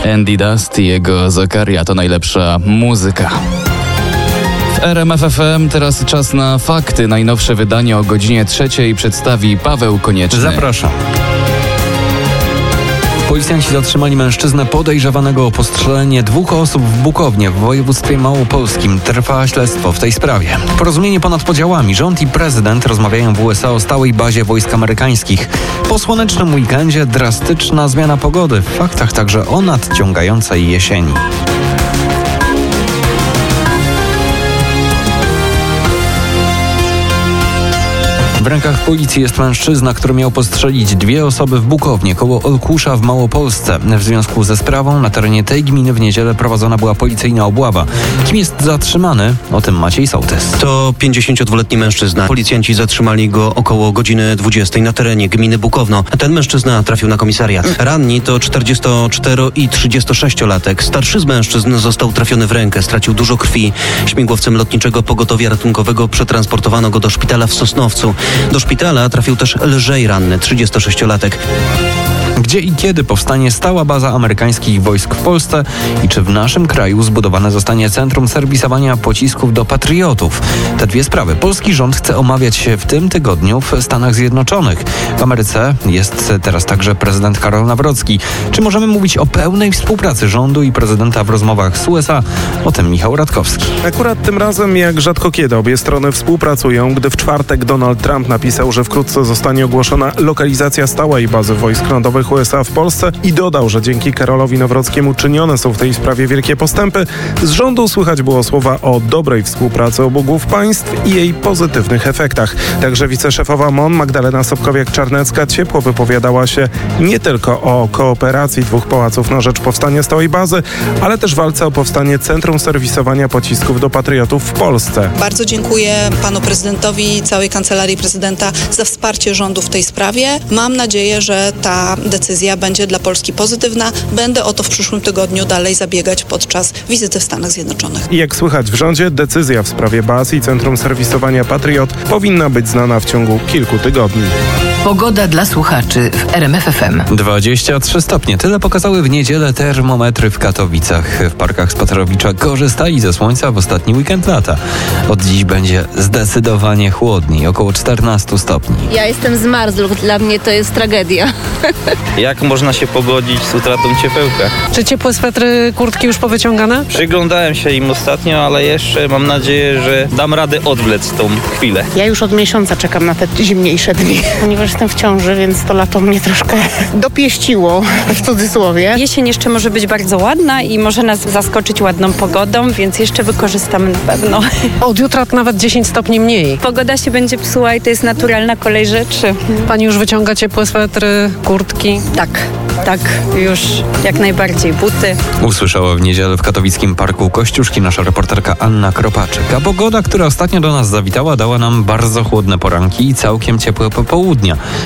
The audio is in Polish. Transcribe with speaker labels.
Speaker 1: Andy Dust i jego Zokaria to najlepsza muzyka. W RMF FM teraz czas na fakty. Najnowsze wydanie o godzinie 3 przedstawi Paweł Konieczny.
Speaker 2: Zapraszam. Policjanci zatrzymali mężczyznę podejrzewanego o postrzelenie 2 osób w Bukownie w województwie małopolskim. Trwa śledztwo w tej sprawie. Porozumienie ponad podziałami. Rząd i prezydent rozmawiają w USA o stałej bazie wojsk amerykańskich. Po słonecznym weekendzie drastyczna zmiana pogody. W faktach także o nadciągającej jesieni. W rękach policji jest mężczyzna, który miał postrzelić 2 osoby w Bukownie koło Olkusza w Małopolsce. W związku ze sprawą na terenie tej gminy w niedzielę prowadzona była policyjna obława. Kim jest zatrzymany? O tym Maciej Sołtys.
Speaker 3: To 52-letni mężczyzna. Policjanci zatrzymali go około godziny 20 na terenie gminy Bukowno. Ten mężczyzna trafił na komisariat. Ranni to 44 i 36-latek. Starszy z mężczyzn został trafiony w rękę, stracił dużo krwi. Śmigłowcem lotniczego pogotowia ratunkowego przetransportowano go do szpitala w Sosnowcu. Do szpitala trafił też lżej ranny 36-latek.
Speaker 2: Gdzie i kiedy powstanie stała baza amerykańskich wojsk w Polsce i czy w naszym kraju zbudowane zostanie centrum serwisowania pocisków do patriotów? Te 2 sprawy polski rząd chce omawiać się w tym tygodniu w Stanach Zjednoczonych. W Ameryce jest teraz także prezydent Karol Nawrocki. Czy możemy mówić o pełnej współpracy rządu i prezydenta w rozmowach z USA? O tym Michał Radkowski.
Speaker 4: Akurat tym razem jak rzadko kiedy obie strony współpracują, gdy w czwartek Donald Trump napisał, że wkrótce zostanie ogłoszona lokalizacja stałej bazy wojsk lądowych USA w Polsce i dodał, że dzięki Karolowi Nawrockiemu czynione są w tej sprawie wielkie postępy. Z rządu słychać było słowa o dobrej współpracy obu głów państw i jej pozytywnych efektach. Także wiceszefowa MON Magdalena Sobkowiak-Czarnecka ciepło wypowiadała się nie tylko o kooperacji 2 pałaców na rzecz powstania stałej bazy, ale też walce o powstanie centrum serwisowania pocisków do patriotów w Polsce.
Speaker 5: Bardzo dziękuję panu prezydentowi i całej kancelarii prezydenta za wsparcie rządu w tej sprawie. Mam nadzieję, że ta decyzja będzie dla Polski pozytywna. Będę o to w przyszłym tygodniu dalej zabiegać podczas wizyty w Stanach Zjednoczonych.
Speaker 4: I jak słychać w rządzie, decyzja w sprawie baz i centrum serwisowania Patriot powinna być znana w ciągu kilku tygodni.
Speaker 6: Pogoda dla słuchaczy w RMF FM.
Speaker 2: 23 stopnie. Tyle pokazały w niedzielę termometry w Katowicach. W parkach Spacerowicza korzystali ze słońca w ostatni weekend lata. Od dziś będzie zdecydowanie chłodniej, około 14 stopni.
Speaker 7: Ja jestem z Marzluk, dla mnie to jest tragedia.
Speaker 8: Jak można się pogodzić z utratą ciepełka?
Speaker 9: Czy ciepłe swetry, kurtki już powyciągane?
Speaker 8: Przyglądałem się im ostatnio, ale jeszcze mam nadzieję, że dam radę odwlec tą chwilę.
Speaker 10: Ja już od miesiąca czekam na te zimniejsze dni, ponieważ jestem w ciąży, więc to lato mnie troszkę dopieściło, w cudzysłowie.
Speaker 11: Jesień jeszcze może być bardzo ładna i może nas zaskoczyć ładną pogodą, więc jeszcze wykorzystamy na pewno.
Speaker 9: Od jutra nawet 10 stopni mniej.
Speaker 11: Pogoda się będzie psuła i to jest naturalna kolej rzeczy.
Speaker 9: Pani już wyciąga ciepłe swetry, kurtki?
Speaker 11: Tak, już jak najbardziej. Buty.
Speaker 2: Usłyszała w niedzielę w katowickim parku Kościuszki nasza reporterka Anna Kropaczyk. A pogoda, która ostatnio do nas zawitała, dała nam bardzo chłodne poranki i całkiem ciepłe popołudnia.